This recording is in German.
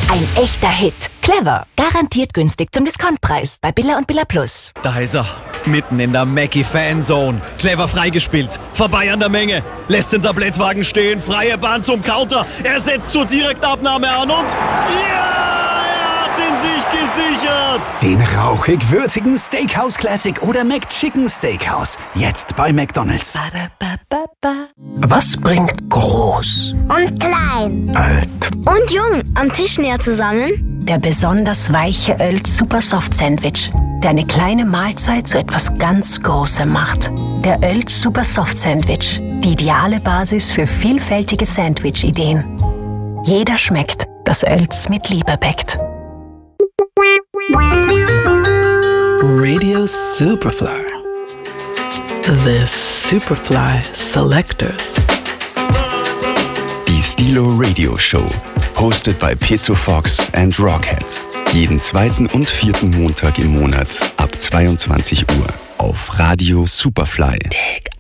Ein echter Hit. Clever. Garantiert günstig zum Discountpreis. Bei Billa und Billa Plus. Da ist er. Mitten in der Mackie-Fanzone. Clever freigespielt. Vorbei an der Menge. Lässt den Tablettwagen stehen. Freie Bahn zum Counter. Er setzt zur Direktabnahme an und... Ja! Er hat ihn sich gesichert! Den rauchig-würzigen Steakhouse Classic oder McChicken Steakhouse. Jetzt bei McDonald's. Was bringt groß Und klein. Alt. Und jung am Tisch näher zusammen? der besonders weiche Oelz Super Soft Sandwich, der eine kleine Mahlzeit zu etwas ganz Großem macht. Der Oelz Super Soft Sandwich, die ideale Basis für vielfältige Sandwich-Ideen. Jeder schmeckt, das Oelz mit Liebe bäckt. Radio Superfly. The Superfly Selectors. Die Stilo Radio Show, hosted by Pezzo Fox and Rockhead. Jeden zweiten und vierten Montag im Monat ab 22 Uhr auf Radio Superfly. Dig